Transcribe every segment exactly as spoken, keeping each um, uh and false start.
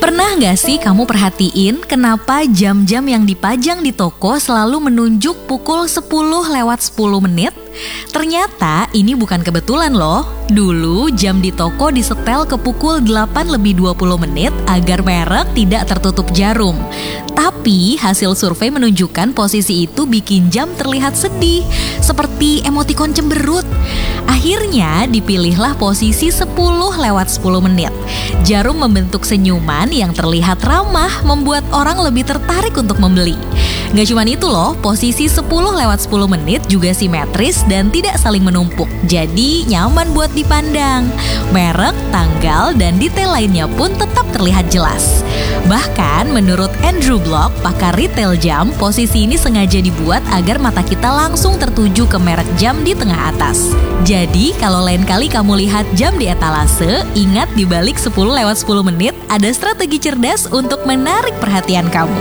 Pernah nggak sih kamu perhatiin kenapa jam-jam yang dipajang di toko selalu menunjuk pukul sepuluh lewat sepuluh menit? Ternyata ini bukan kebetulan loh. Dulu jam di toko disetel ke pukul delapan lebih dua puluh menit agar merek tidak tertutup jarum. Tapi hasil survei menunjukkan posisi itu bikin jam terlihat sedih, seperti emotikon cemberut. Akhirnya dipilihlah posisi sepuluh lewat sepuluh menit. Jarum membentuk senyuman yang terlihat ramah, membuat orang lebih tertarik untuk membeli. Gak cuma itu loh, posisi sepuluh lewat sepuluh menit juga simetris dan tidak saling menumpuk. Jadi nyaman buat dipandang. Merek, tanggal, dan detail lainnya pun tetap terlihat jelas. Bahkan menurut Andrew Block, pakar retail jam, posisi ini sengaja dibuat agar mata kita langsung tertuju ke merek jam di tengah atas. Jadi kalau lain kali kamu lihat jam di etalase, ingat di balik sepuluh lewat sepuluh menit ada strategi cerdas untuk menarik perhatian kamu.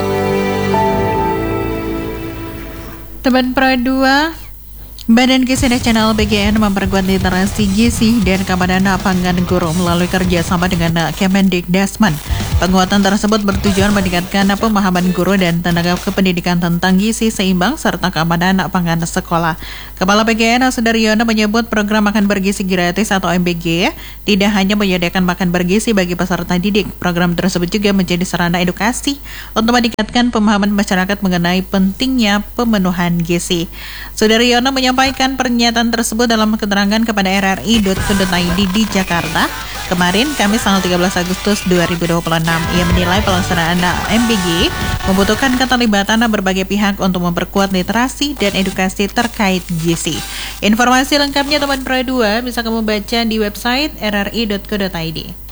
Teman Pro dua, Badan Gizi Nasional B G N memperkuat literasi gizi dan keamanan pangan guru melalui kerjasama dengan Kemendikbudrismen. Penguatan tersebut bertujuan meningkatkan pemahaman guru dan tenaga kependidikan tentang gizi seimbang serta keamanan pangan sekolah. Kepala B G N Sudaryono menyebut program makan bergizi gratis atau M B G tidak hanya menyediakan makan bergizi bagi peserta didik. Program tersebut juga menjadi sarana edukasi untuk meningkatkan pemahaman masyarakat mengenai pentingnya pemenuhan gizi. Sudaryono menyampaikan pernyataan tersebut dalam keterangan kepada r r i dot co dot i d di Jakarta kemarin Kamis tanggal tiga belas Agustus dua ribu dua puluh enam. Ia menilai pelaksanaan M B G membutuhkan keterlibatan berbagai pihak untuk memperkuat literasi dan edukasi terkait gizi. Informasi lengkapnya teman Pro dua bisa kamu baca di website r r i dot co dot i d.